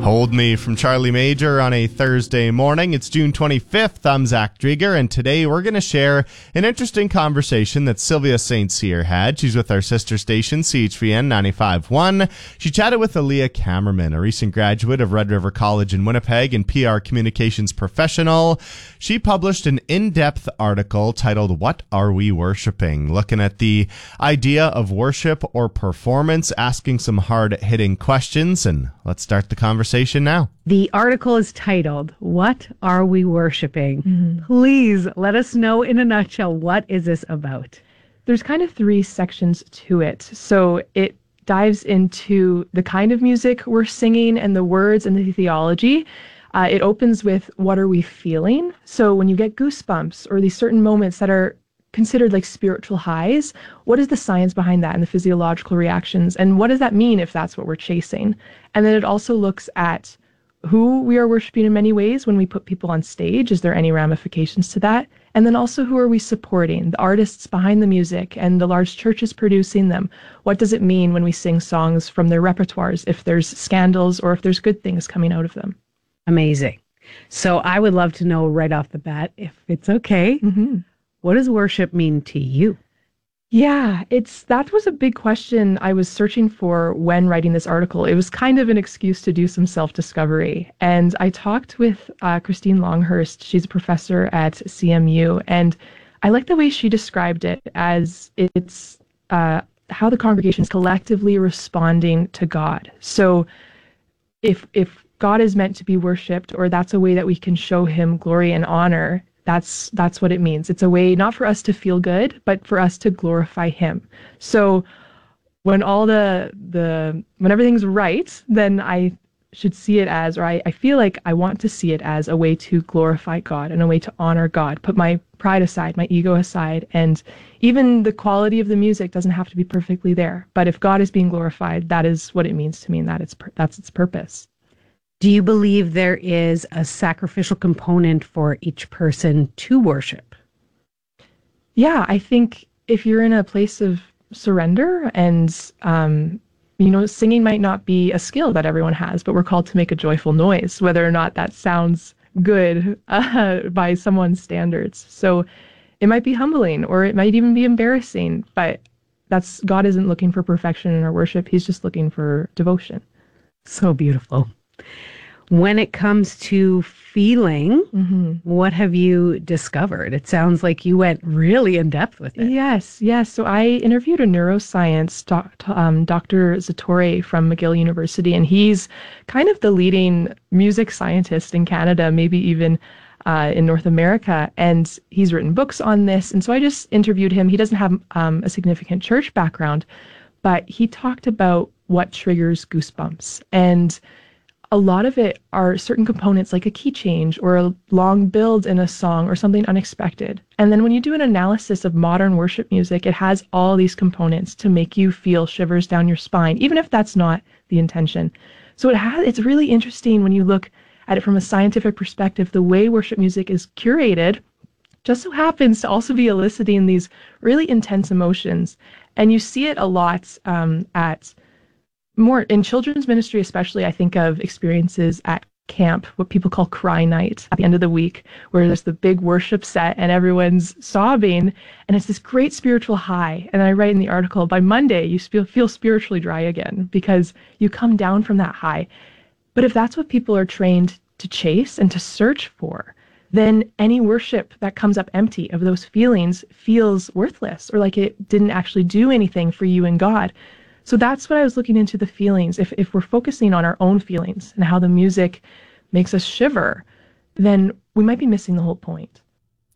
Hold Me from Charlie Major on a Thursday morning. It's June 25th. I'm Zach Drieger, and today we're going to share an interesting conversation that Sylvia St. Cyr had. She's with our sister station, CHVN 95.1. She chatted with Aaliyah Kammerman, a recent graduate of Red River College in Winnipeg and PR communications professional. She published an in-depth article titled, "What Are We Worshipping?" looking at the idea of worship or performance, asking some hard-hitting questions, and let's start the conversation now. The article is titled, "What Are We Worshipping?" Please let us know in a nutshell, what is this about? There's kind of three sections to it. So it dives into the kind of music we're singing and the words and the theology. It opens with, what are we feeling? So when you get goosebumps or these certain moments that are considered like spiritual highs, what is the science behind that and the physiological reactions? And what does that mean if that's what we're chasing? And then it also looks at who we are worshiping in many ways when we put people on stage. Is there any ramifications to that? And then also, who are we supporting? The artists behind the music and the large churches producing them. What does it mean when we sing songs from their repertoires, if there's scandals or if there's good things coming out of them? Amazing. So I would love to know right off the bat, if it's okay, what does worship mean to you? Yeah, that was a big question I was searching for when writing this article. It was kind of an excuse to do some self-discovery. And I talked with Christine Longhurst. She's a professor at CMU. And I like the way she described it as it's how the congregation is collectively responding to God. So if God is meant to be worshipped, or that's a way that we can show him glory and honor, that's what it means. It's a way not for us to feel good, but for us to glorify him. So when when everything's right, then I should see it as, or I feel like I want to see it as a way to glorify God and a way to honor God, put my pride aside, my ego aside, and even the quality of the music doesn't have to be perfectly there. But if God is being glorified, that is what it means to me, and that's its purpose. Do you believe there is a sacrificial component for each person to worship? Yeah, I think if you're in a place of surrender and, singing might not be a skill that everyone has, but we're called to make a joyful noise, whether or not that sounds good by someone's standards. So it might be humbling, or it might even be embarrassing, but God isn't looking for perfection in our worship. He's just looking for devotion. So beautiful. When it comes to feeling, what have you discovered? It sounds like you went really in depth with it. Yes. So I interviewed a neuroscience Dr. Zatorre from McGill University, and he's kind of the leading music scientist in Canada, maybe even in North America. And he's written books on this. And so I just interviewed him. He doesn't have a significant church background, but he talked about what triggers goosebumps. And a lot of it are certain components like a key change or a long build in a song or something unexpected. And then when you do an analysis of modern worship music, it has all these components to make you feel shivers down your spine, even if that's not the intention. So it's really interesting when you look at it from a scientific perspective. The way worship music is curated just so happens to also be eliciting these really intense emotions. And you see it a lot more in children's ministry, especially. I think of experiences at camp, what people call cry night at the end of the week, where there's the big worship set and everyone's sobbing, and it's this great spiritual high. And I write in the article, by Monday, you feel spiritually dry again because you come down from that high. But if that's what people are trained to chase and to search for, then any worship that comes up empty of those feelings feels worthless, or like it didn't actually do anything for you and God. So that's what I was looking into, the feelings. If we're focusing on our own feelings and how the music makes us shiver, then we might be missing the whole point.